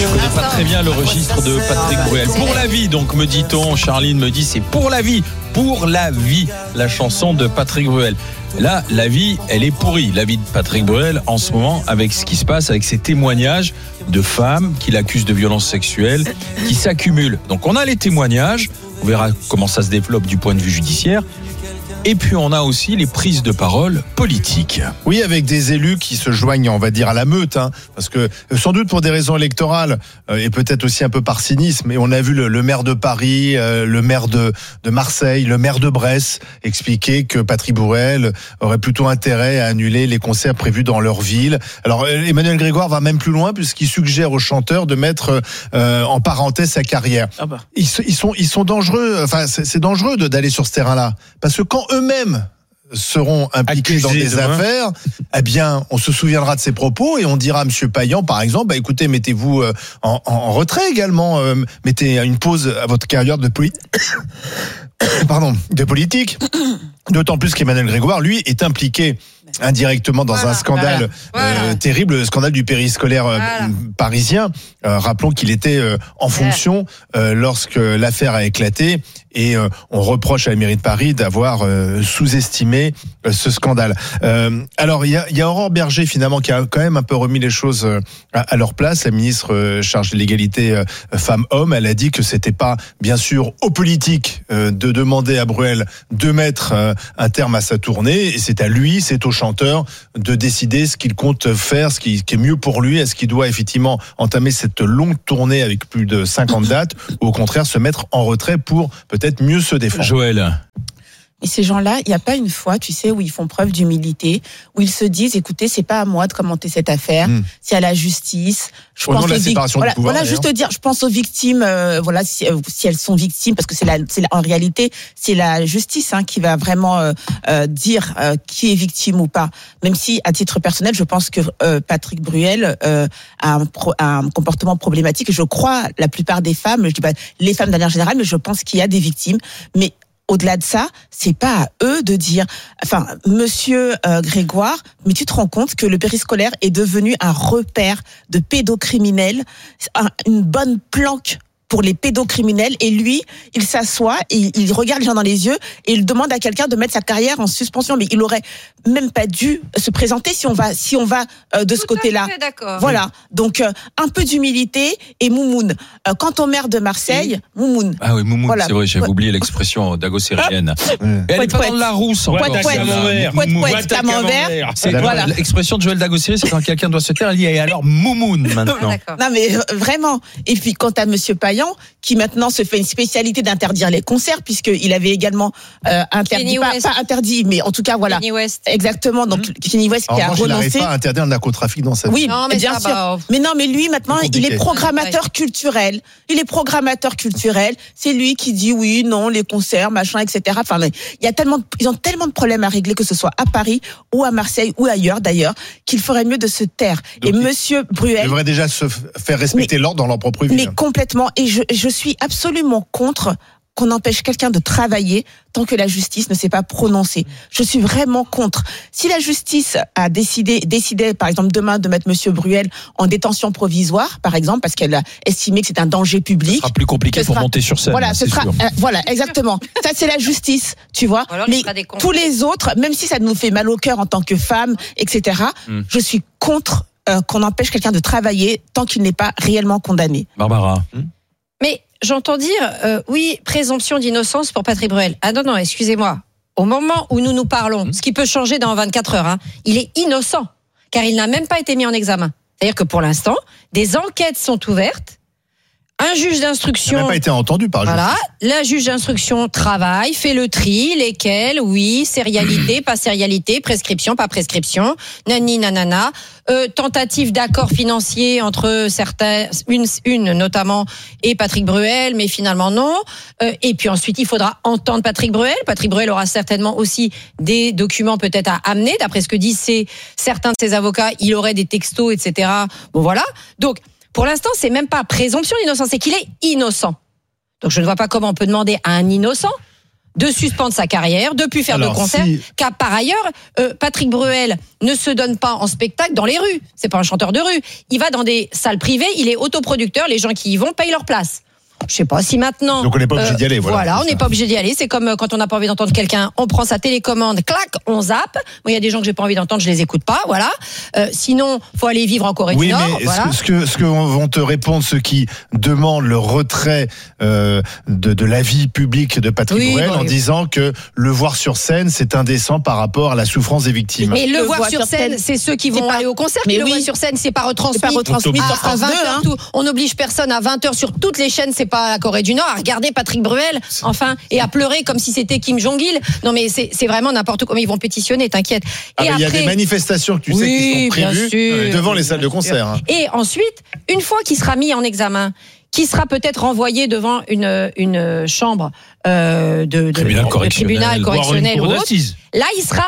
je connais pas très bien le registre de Patrick Bruel. Pour la vie, donc me dit-on, Charline me dit c'est pour la vie, la chanson de Patrick Bruel. Là, la vie, elle est pourrie, la vie de Patrick Bruel en ce moment, avec ce qui se passe, avec ces témoignages de femmes qui l'accusent de violences sexuelles, qui s'accumulent. Donc on a les témoignages, on verra comment ça se développe du point de vue judiciaire. Et puis on a aussi les prises de parole politiques. Oui, avec des élus qui se joignent, on va dire, à la meute, parce que sans doute pour des raisons électorales et peut-être aussi un peu par cynisme. Et on a vu le maire de Paris, le maire de Marseille, le maire de Brest expliquer que Patrick Bruel aurait plutôt intérêt à annuler les concerts prévus dans leur ville. Alors Emmanuel Grégoire va même plus loin puisqu'il suggère aux chanteurs de mettre en parenthèse sa carrière. Ils sont dangereux. Enfin, c'est dangereux d'aller sur ce terrain-là parce que quand eux-mêmes seront impliqués dans des affaires, eh bien, on se souviendra de ses propos et on dira à M. Payan, par exemple, écoutez, mettez-vous en retrait également, mettez une pause à votre carrière de politique. D'autant plus qu'Emmanuel Grégoire, lui, est impliqué indirectement dans un scandale terrible, le scandale du périscolaire parisien. Rappelons qu'il était en fonction lorsque l'affaire a éclaté et on reproche à la mairie de Paris d'avoir sous-estimé ce scandale. Alors il y a Aurore Berger finalement qui a quand même un peu remis les choses à leur place. La ministre chargée de l'égalité femmes-hommes, elle a dit que c'était pas bien sûr aux politiques de demander à Bruel de mettre un terme à sa tournée et c'est à lui, c'est au chanteur de décider ce qu'il compte faire, ce qui est mieux pour lui. Est-ce qu'il doit effectivement entamer cette longue tournée avec plus de 50 dates ou au contraire se mettre en retrait pour peut-être mieux se défendre? Joël. Et ces gens-là, il n'y a pas une fois, tu sais, où ils font preuve d'humilité, où ils se disent, écoutez, c'est pas à moi de commenter cette affaire, c'est à la justice. Je pense la séparation du pouvoir. Voilà, juste dire, je pense aux victimes, si elles sont victimes, parce que en réalité, c'est la justice qui va vraiment dire qui est victime ou pas. Même si, à titre personnel, je pense que Patrick Bruel a un comportement problématique. Et je crois, la plupart des femmes, je dis pas les femmes de manière générale, mais je pense qu'il y a des victimes. Mais au-delà de ça, c'est pas à eux de dire. Enfin, Monsieur Grégoire, mais tu te rends compte que le périscolaire est devenu un repère de pédocriminels, une bonne planque pour les pédocriminels, et lui, il s'assoit et il regarde les gens dans les yeux et il demande à quelqu'un de mettre sa carrière en suspension. Mais il aurait même pas dû se présenter si on va de ce côté-là. D'accord. Voilà. Donc un peu d'humilité et moumoune. Quant au maire de Marseille, moumoune. Ah oui, moumoune, voilà. C'est vrai, j'avais oublié l'expression dagosérienne. Elle est pas dans la rousse encore. C'est Voilà. L'expression de Joël Dagosséré, c'est quand quelqu'un doit se taire, elle dit et alors moumoune maintenant. Non mais vraiment. Et puis quant à Monsieur Payan, qui maintenant se fait une spécialité d'interdire les concerts, puisqu'il avait également interdit, pas interdit, mais en tout cas voilà. Kenny West. Exactement. Donc Kenny West qui a renoncé. Il n'arrive pas à interdire le narcotrafic dans sa vie. Oui, non, mais bien sûr. Mais non, mais lui maintenant, il est programmateur culturel. C'est lui qui dit oui, non, les concerts, machin, etc. Enfin, ils ont tellement de problèmes à régler, que ce soit à Paris ou à Marseille ou ailleurs d'ailleurs, qu'il ferait mieux de se taire. Donc, et Monsieur Bruel devrait déjà se faire respecter l'ordre dans leur propre ville. Mais complètement. Et je suis absolument contre qu'on empêche quelqu'un de travailler tant que la justice ne s'est pas prononcée. Je suis vraiment contre. Si la justice a décidé, par exemple, demain de mettre Monsieur Bruel en détention provisoire, par exemple, parce qu'elle a estimé que c'est un danger public. Ce sera plus compliqué pour monter sur scène. Voilà, voilà, exactement. Ça, c'est la justice, tu vois. Mais tous les autres, même si ça nous fait mal au cœur en tant que femme, etc., je suis contre qu'on empêche quelqu'un de travailler tant qu'il n'est pas réellement condamné. Barbara. Mais j'entends dire, oui, présomption d'innocence pour Patrick Bruel. Ah non, excusez-moi. Au moment où nous parlons, ce qui peut changer dans 24 heures, il est innocent, car il n'a même pas été mis en examen. C'est-à-dire que pour l'instant, des enquêtes sont ouvertes. Un juge d'instruction. Il n'a pas été entendu par la justice. Voilà, la juge d'instruction travaille, fait le tri, lesquels, oui, sérialité, pas sérialité, prescription, pas prescription, nani nanana, tentative d'accord financier entre certains, une notamment, et Patrick Bruel, mais finalement non. Et puis ensuite, il faudra entendre Patrick Bruel. Patrick Bruel aura certainement aussi des documents peut-être à amener, d'après ce que disent certains de ses avocats, il aurait des textos, etc. Bon voilà. Donc, pour l'instant, c'est même pas présomption d'innocence, c'est qu'il est innocent. Donc je ne vois pas comment on peut demander à un innocent de suspendre sa carrière, de plus faire de concerts, car par ailleurs, Patrick Bruel ne se donne pas en spectacle dans les rues. C'est pas un chanteur de rue. Il va dans des salles privées, il est autoproducteur, les gens qui y vont payent leur place. Je sais pas si maintenant. Donc on n'est pas obligé d'y aller. Voilà, on n'est pas obligé d'y aller. C'est comme quand on n'a pas envie d'entendre quelqu'un, on prend sa télécommande, clac, on zappe. Moi, il y a des gens que j'ai pas envie d'entendre, je les écoute pas. Voilà. Sinon, faut aller vivre en Corée du Nord. Oui, mais voilà. ce que vont te répondre ceux qui demandent le retrait de la vie publique de Patrick Bruel en disant que le voir sur scène, c'est indécent par rapport à la souffrance des victimes. Et le voir sur scène, c'est ceux qui vont aller au concert. Mais le voir sur scène, c'est pas retransmis. C'est pas retransmis sur France 2. On n'oblige personne à 20h sur toutes les chaînes. C'est pas la Corée du Nord à regarder Patrick Bruel, enfin, et à pleurer comme si c'était Kim Jong-il. Non, mais c'est vraiment n'importe quoi. Mais ils vont pétitionner, t'inquiète. Et après, il y a des manifestations que tu sais qui sont prévues devant les salles de concert. Hein. Et ensuite, une fois qu'il sera mis en examen, qui sera peut-être renvoyé devant une chambre tribunal correctionnel ou autre, là, il sera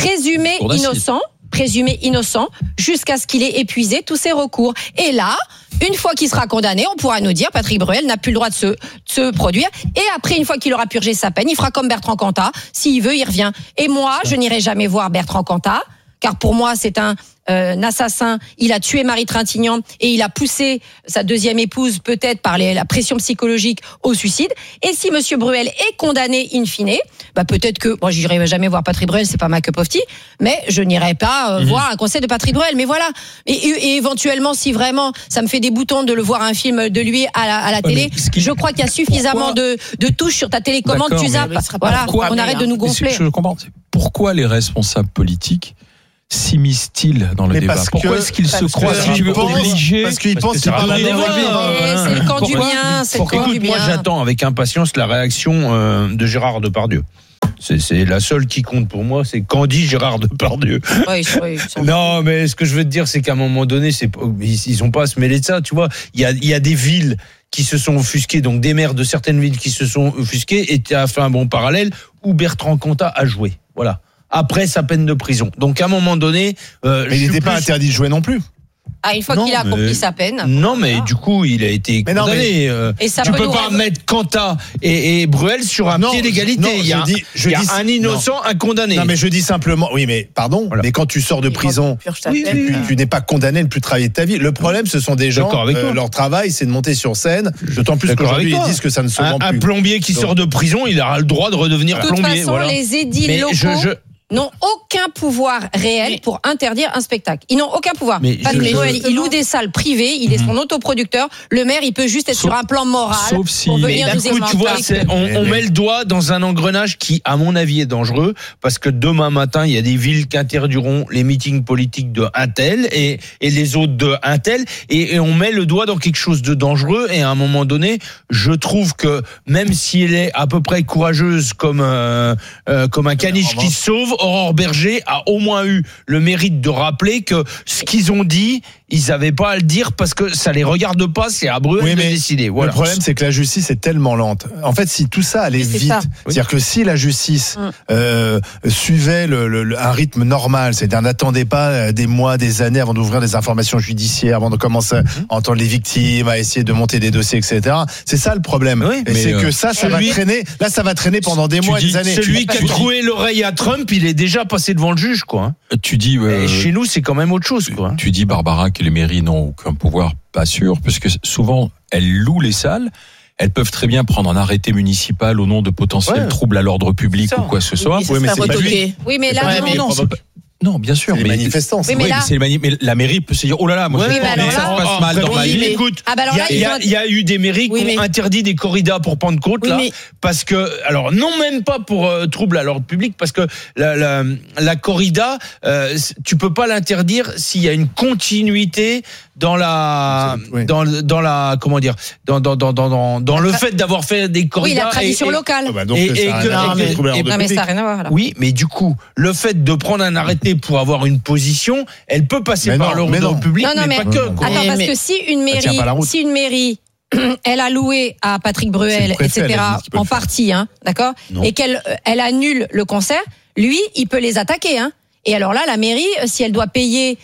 présumé innocent jusqu'à ce qu'il ait épuisé tous ses recours. Et là, une fois qu'il sera condamné, on pourra nous dire Patrick Bruel n'a plus le droit de se produire. Et après, une fois qu'il aura purgé sa peine, il fera comme Bertrand Cantat. S'il veut, il revient. Et moi, je n'irai jamais voir Bertrand Cantat, car pour moi, c'est un assassin. Il a tué Marie Trintignant et il a poussé sa deuxième épouse, peut-être par la pression psychologique, au suicide. Et si Monsieur Bruel est condamné in fine, peut-être que moi j'irai jamais voir Patrick Bruel, c'est pas ma cup of tea, mais je n'irai pas voir un concert de Patrick Bruel. Mais voilà. Et éventuellement, si vraiment ça me fait des boutons de le voir un film de lui à la télé, je crois qu'il y a suffisamment de touches sur ta télécommande, tu zappes. Voilà, on arrête de nous gonfler. Je comprends. Pourquoi les responsables politiques s'immiscent-ils dans le débat? Pourquoi est-ce qu'ils se croient obligés? Parce qu'ils pensent qu'ils parlent à C'est le camp du bien, c'est le camp du bien. Moi, j'attends avec impatience la réaction de Gérard Depardieu. C'est la seule qui compte pour moi, c'est Candy Gérard Depardieu. Oui, non, mais ce que je veux te dire, c'est qu'à un moment donné, ils sont pas à se mêler de ça, tu vois. Il y a des villes qui se sont offusquées, donc des maires de certaines villes qui se sont offusquées, et tu as fait un bon parallèle où Bertrand Cantat a joué. Voilà. Après sa peine de prison. Donc à un moment donné, mais il n'était pas interdit de jouer non plus. Une fois qu'il a accompli sa peine. Non, mais du coup, il a été condamné. Tu peux pas mettre Cantat et Bruel sur un pied d'égalité. Il y a un innocent, un condamné. Non, mais je dis simplement, oui, mais pardon, mais quand tu sors de prison, tu n'es pas condamné à ne plus travailler de ta vie. Le problème, ce sont des gens, leur travail, c'est de monter sur scène, d'autant plus qu'aujourd'hui, ils disent que ça ne se vend plus. Un plombier qui sort de prison, il aura le droit de redevenir plombier. De toute façon, les édiles locaux n'ont aucun pouvoir réel pour interdire un spectacle. Ils n'ont aucun pouvoir. Patrick Bruel, il loue des salles privées, il est son autoproducteur. Le maire, il peut juste être sur un plan moral. Sauf si. Pour venir nous coup, tu vois, on met le doigt dans un engrenage qui, à mon avis, est dangereux, parce que demain matin, il y a des villes qui interdiront les meetings politiques de un tel et les autres de un tel, et on met le doigt dans quelque chose de dangereux. Et à un moment donné, je trouve que même si elle est à peu près courageuse comme un caniche qui se sauve, Aurore Berger a au moins eu le mérite de rappeler que ce qu'ils ont dit, ils n'avaient pas à le dire parce que ça les regarde pas, c'est à Bruel de décider. Voilà. Le problème, c'est que la justice est tellement lente. En fait, si tout ça allait vite, c'est-à-dire que si la justice suivait un rythme normal, c'est-à-dire n'attendait pas des mois, des années avant d'ouvrir des informations judiciaires, avant de commencer à entendre les victimes, à essayer de monter des dossiers, etc. C'est ça le problème. Et c'est que ça va traîner. Là, ça va traîner pendant des mois et des années. Celui qui a troué l'oreille à Trump, il est déjà passé devant le juge, quoi. Tu dis. Et chez nous, c'est quand même autre chose, quoi. Tu dis, Barbara, que les mairies n'ont aucun pouvoir, pas sûr, parce que souvent, elles louent les salles. Elles peuvent très bien prendre un arrêté municipal au nom de potentiels troubles à l'ordre public ou quoi que ce soit. Oui, mais c'est pas lui. Oui, mais là, non, bien sûr. Les manifestants. Mais la mairie peut se dire, oh là là, moi, ça se passe mal dans ma vie. Écoute, il y a eu des mairies qui ont interdit des corridas pour Pentecôte, là, parce que, alors, non, même pas pour trouble à l'ordre public, parce que la corrida, tu peux pas l'interdire s'il y a une continuité dans le fait d'avoir fait des corridas. Oui, la tradition locale. Mais ça n'a rien à voir, là. Oui, mais du coup, le fait de prendre un arrêté pour avoir une position, elle peut passer par l'ordre public, mais pas que. Attends, parce que si une mairie elle a loué à Patrick Bruel, etc., en partie, d'accord, et qu'elle annule le concert, lui, il peut les attaquer, Et alors là, la mairie, si elle doit payer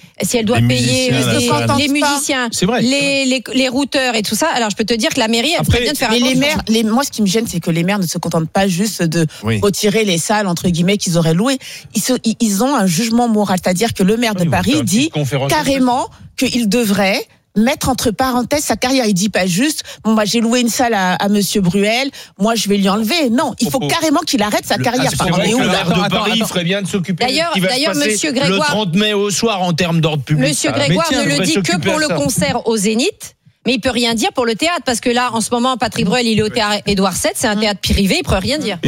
les musiciens, c'est vrai, les routeurs et tout ça, alors je peux te dire que la mairie, elle ferait bien de faire attention. Les maires, moi, ce qui me gêne, c'est que les maires ne se contentent pas juste de retirer les salles, entre guillemets, qu'ils auraient louées. Ils ont un jugement moral. C'est-à-dire que le maire de Paris dit carrément qu'il devrait mettre entre parenthèses sa carrière. Il dit pas juste, bon, moi j'ai loué une salle à Monsieur Bruel, moi je vais lui enlever. Non, il faut carrément qu'il arrête sa carrière. C'est vrai que le maire de Paris, il ferait bien de s'occuper de ce qui va se passer Monsieur Grégoire, le 30 mai au soir en termes d'ordre public. Monsieur Grégoire ne le dit que pour le concert au Zénith. Mais il peut rien dire pour le théâtre, parce que là, en ce moment, Patrick Bruel, il est au théâtre Édouard VII, c'est un théâtre privé, il peut rien dire.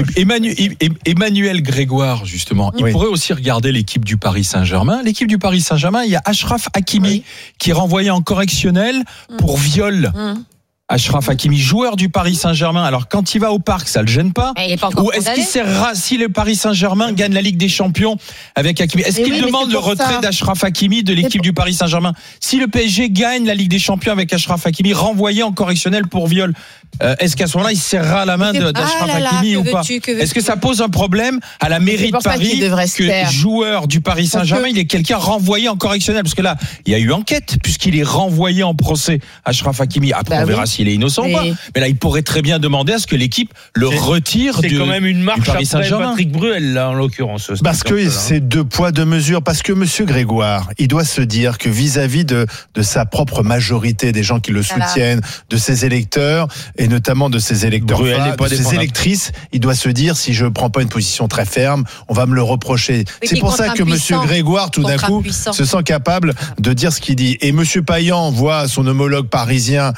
Emmanuel Grégoire, justement, il pourrait aussi regarder l'équipe du Paris Saint-Germain. L'équipe du Paris Saint-Germain, il y a Achraf Hakimi qui est renvoyé en correctionnel pour viol. Achraf Hakimi, joueur du Paris Saint-Germain. Alors quand il va au parc, ça le gêne pas? Ou est-ce qu'il sert si le Paris Saint-Germain gagne la Ligue des Champions avec Hakimi? Est-ce qu'il demande le retrait d'Achraf Hakimi de l'équipe du Paris Saint-Germain? Si le PSG gagne la Ligue des Champions avec Achraf Hakimi, renvoyé en correctionnel pour viol, est-ce qu'à ce moment-là, il serrera la main d'Achraf Hakimi ou pas? Est-ce que ça pose un problème à la mairie de Paris que joueur du Paris Saint-Germain, il est quelqu'un renvoyé en correctionnel? Parce que là, il y a eu enquête puisqu'il est renvoyé en procès, Achraf Hakimi. Après, on verra s'il est innocent ou pas. Mais là, il pourrait très bien demander à ce que l'équipe le retire du Paris Saint-Germain. C'est quand même une marche après Patrick Bruel, là, en l'occurrence. Parce que c'est 2 poids 2 mesures. Parce que Monsieur Grégoire, il doit se dire que vis-à-vis de sa propre majorité, des gens qui le soutiennent, de ses électeurs, et notamment de ses électeurs, de ses électrices, il doit se dire, si je prends pas une position très ferme, on va me le reprocher. C'est pour ça que Monsieur Grégoire, tout d'un coup, se sent capable de dire ce qu'il dit. Et Monsieur Payan voit son homologue parisien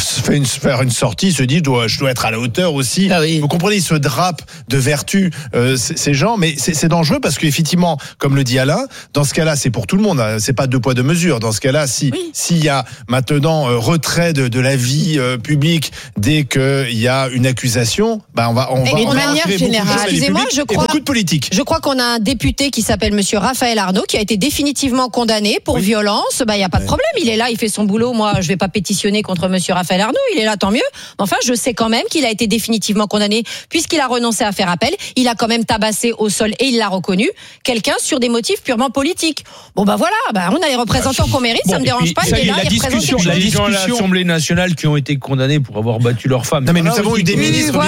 faire une sortie, se dit, je dois être à la hauteur aussi. Vous comprenez, il se drape de vertu, ces gens, mais c'est dangereux parce qu'effectivement, comme le dit Alain, dans ce cas-là, c'est pour tout le monde, hein, c'est pas 2 poids 2 mesures. Dans ce cas-là, s'il y a maintenant retrait de la vie publique dès qu'il y a une accusation, on va de manière générale, excusez-moi, beaucoup de politique. Je crois qu'on a un député qui s'appelle Monsieur Raphaël Arnaud qui a été définitivement condamné pour violence. Il y a pas de problème, il est là, il fait son boulot. Moi, je vais pas pétitionner contre Monsieur Raphaël Arnaud, il est là, tant mieux. Enfin, je sais quand même qu'il a été définitivement condamné puisqu'il a renoncé à faire appel. Il a quand même tabassé au sol et il l'a reconnu quelqu'un sur des motifs purement politiques. On a les représentants qu'on mérite, ça me dérange pas. Il est là, il représente les gens à l'Assemblée nationale qui ont été condamnés pour avoir battu leur femme. Non, mais nous avons eu des ministres.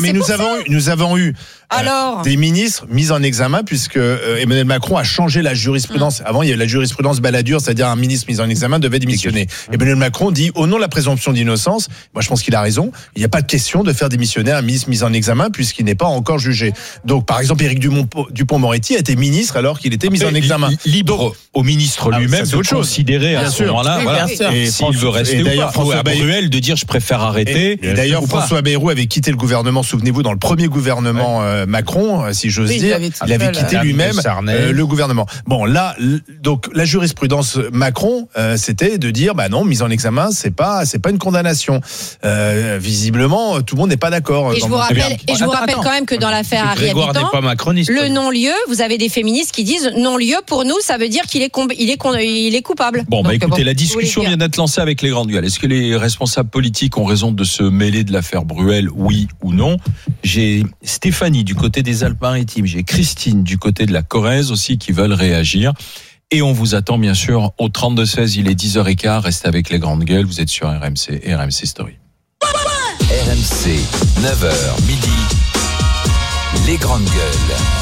Nous avons eu des ministres mis en examen puisque Emmanuel Macron a changé la jurisprudence. Avant, il y avait la jurisprudence baladure, c'est-à-dire un ministre mis en examen devait démissionner. Emmanuel Macron dit, au nom de la présomption d'innocence, moi je pense qu'il a raison, il n'y a pas de question de faire démissionner un ministre mis en examen puisqu'il n'est pas encore jugé. Donc par exemple, Éric Dupond-Moretti a été ministre alors qu'il était mis en examen. Libre au ministre lui-même de considérer à ce moment-là, et s'il veut rester ou à Bruel de dire je préfère arrêter. Et d'ailleurs, François Bayrou avait quitté le gouvernement, souvenez-vous, dans le premier gouvernement Macron, si j'ose dire, il avait quitté lui-même le gouvernement. Bon, là, donc la jurisprudence Macron, c'était de dire, non, mise en examen, c'est pas une condamnation. Visiblement, tout le monde n'est pas d'accord. Et je vous rappelle quand même que dans l'affaire Harry Habitant, le non-lieu, vous avez des féministes qui disent non-lieu pour nous, ça veut dire qu'il est coupable. Bon, écoutez, la discussion vient d'être lancée avec les grandes gueules. Est-ce que les responsables politiques ont raison de se mêler de l'affaire Bruel, oui ou non? J'ai Stéphanie du côté des Alpes-Maritimes, j'ai Christine du côté de la Corrèze aussi qui veulent réagir. Et on vous attend bien sûr au 32-16, il est 10h15, restez avec les grandes gueules, vous êtes sur RMC et RMC Story. RMC, 9h, midi, les grandes gueules.